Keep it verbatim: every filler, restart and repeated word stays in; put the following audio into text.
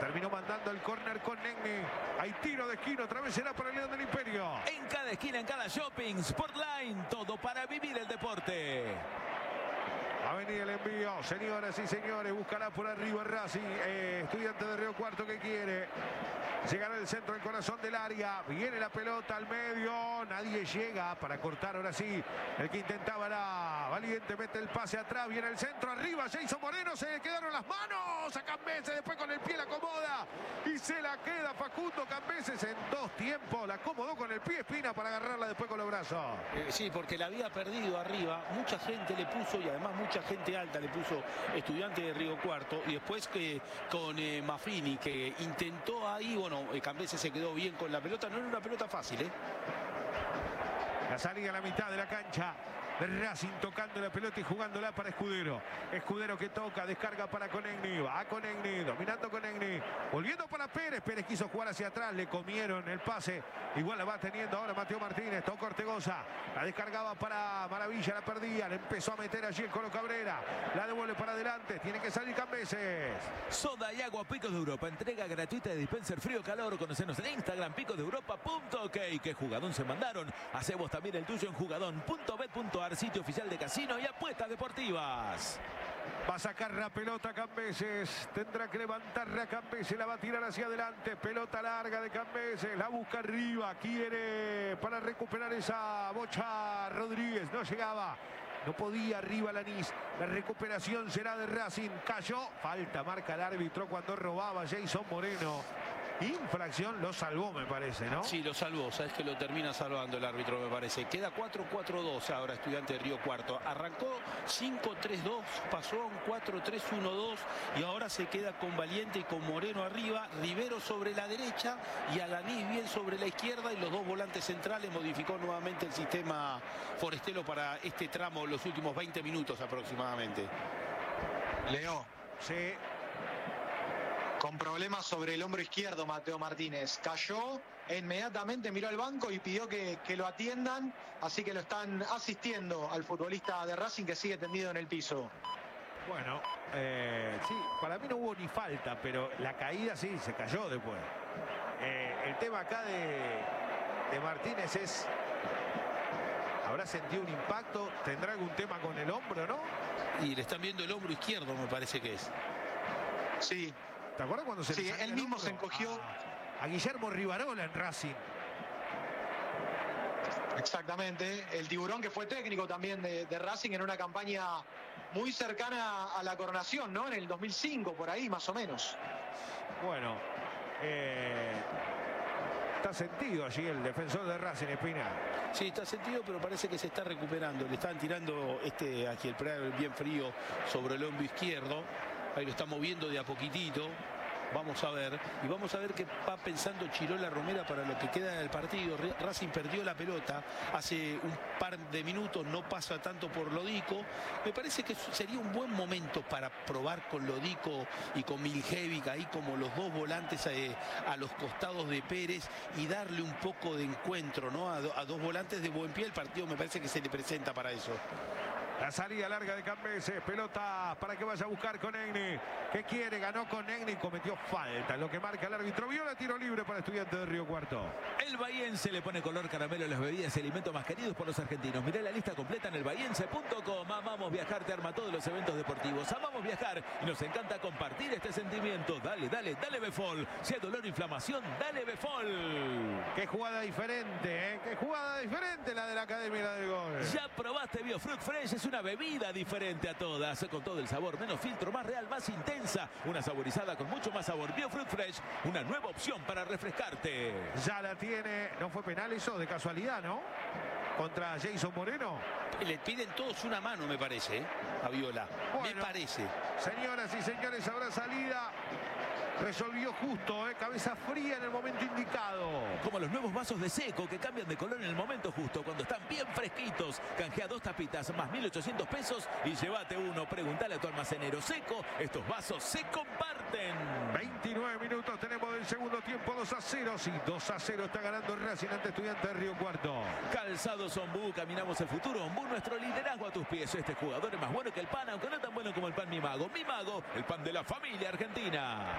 terminó mandando el córner con Negni. Hay tiro de esquina, otra vez será para el León del Imperio. En cada esquina, en cada shopping, Sportline, todo para vivir el deporte. Va a venir el envío, señoras y señores, buscará por arriba Racing, eh, Estudiante de Río Cuarto que quiere. Llegará el centro, el corazón del área. Viene la pelota al medio. Nadie llega para cortar ahora sí. El que intentaba era Valiente. Mete el pase atrás. Viene el centro arriba. Jason Moreno. Se le quedaron las manos a Cambeses. Después con el pie la acomoda. Y se la queda Facundo Cambeses en dos tiempos. La acomodó con el pie Espina para agarrarla después con los brazos. Eh, sí, porque la había perdido arriba. Mucha gente le puso y además mucha gente alta le puso Estudiante de Río Cuarto. Y después que con eh, Maffini que intentó ahí, bueno, Bueno, Cambeses se quedó bien con la pelota. No era una pelota fácil, ¿eh? La salida a la mitad de la cancha de Racing, tocando la pelota y jugándola para Escudero. Escudero que toca, descarga para Conegni. Va Conegni, dominando Conegni. Volviendo para Pérez. Pérez quiso jugar hacia atrás. Le comieron el pase. Igual la va teniendo ahora Mateo Martínez. Tocó Ortegoza. La descargaba para Maravilla. La perdía. Le empezó a meter allí el Colo Cabrera. La devuelve para adelante. Tiene que salir Cambeses. Soda y agua Picos de Europa. Entrega gratuita de dispenser frío calor. Conocenos en Instagram, picos de europa punto ok. ¿Qué jugadón se mandaron? Hacemos también el tuyo en jugadón punto bet punto ar, sitio oficial de casino y apuestas deportivas. Va a sacar la pelota Cambeses. Tendrá que levantarla Cambeses. La va a tirar hacia adelante. Pelota larga de Cambeses. La busca arriba. Quiere para recuperar esa bocha Rodríguez. No llegaba. No podía arriba Lanís. La recuperación será de Racing. Cayó. Falta marca el árbitro cuando robaba Jason Moreno. Infracción, lo salvó, me parece, ¿no? Sí, lo salvó. Sabes que lo termina salvando el árbitro, me parece. Queda cuatro cuatro dos ahora Estudiante de Río Cuarto. Arrancó cinco tres dos, pasó a un cuatro tres uno dos y ahora se queda con Valiente y con Moreno arriba. Rivero sobre la derecha y Alanís bien sobre la izquierda y los dos volantes centrales. Modificó nuevamente el sistema Forestelo para este tramo, los últimos veinte minutos aproximadamente. Leo. Sí. Con problemas sobre el hombro izquierdo, Mateo Martínez. Cayó e inmediatamente miró al banco y pidió que, que lo atiendan. Así que lo están asistiendo al futbolista de Racing que sigue tendido en el piso. Bueno, eh, sí, para mí no hubo ni falta, pero la caída sí, se cayó después. Eh, el tema acá de, de Martínez es... ¿Habrá sentido un impacto? ¿Tendrá algún tema con el hombro, no? Y le están viendo el hombro izquierdo, me parece que es. Sí. ¿Te acuerdas cuando se Sí, le él mismo se encogió a, a Guillermo Rivarola en Racing? Exactamente. El Tiburón, que fue técnico también de, de Racing en una campaña muy cercana a la coronación, ¿no? En el dos mil cinco, por ahí, más o menos. Bueno, eh, está sentido allí el defensor de Racing, Espina. Sí, está sentido, pero parece que se está recuperando. Le están tirando este aquí el bien frío sobre el hombro izquierdo. Ahí lo está moviendo de a poquitito. Vamos a ver. Y vamos a ver qué va pensando Chirola Romera para lo que queda del partido. Racing perdió la pelota hace un par de minutos. No pasa tanto por Lodico. Me parece que sería un buen momento para probar con Lodico y con Miljevic ahí como los dos volantes a, a los costados de Pérez y darle un poco de encuentro, ¿no? A, do, a dos volantes de buen pie. El partido me parece que se le presenta para eso. La salida larga de Cambeses, pelota para que vaya a buscar Conegni. ¿Qué quiere? Ganó Conegni, cometió falta. Lo que marca el árbitro. Viola, tiro libre para Estudiantes de Río Cuarto. El bahiense le pone color caramelo a las bebidas y alimentos más queridos por los argentinos. Mirá la lista completa en el bahiense punto com. Amamos viajar, te arma todos los eventos deportivos. Amamos viajar y nos encanta compartir este sentimiento. Dale, dale, dale Befol. Si hay dolor o inflamación, dale Befol. Qué jugada diferente, ¿eh? Qué jugada diferente la de la Academia del Gol. Ya probaste Biofruit Fresh, es una bebida diferente a todas, con todo el sabor, menos filtro, más real, más intensa. Una saborizada con mucho más sabor. Biofruit Fresh, una nueva opción para refrescarte. Ya la tiene. No fue penal eso, de casualidad, ¿no? Contra Jason Moreno. Le piden todos una mano, me parece, ¿eh? A Viola. Bueno, me parece. Señoras y señores, habrá salida. Resolvió justo, ¿eh? Cabeza fría en el momento indicado. Como los nuevos vasos de Seco que cambian de color en el momento justo, cuando están bien fresquitos. Canjea dos tapitas más mil ochocientos pesos y llévate uno. Preguntale a tu almacenero. Seco, estos vasos se comparten. veintinueve minutos tenemos del segundo tiempo, dos a cero. Sí, dos a cero está ganando Racing ante Estudiantes de Río Cuarto. Calzados Ombú, caminamos el futuro. Ombú, nuestro liderazgo a tus pies. Este jugador es más bueno que el pan, aunque no tan bueno como el pan Mi Mago. Mi Mago, el pan de la familia argentina.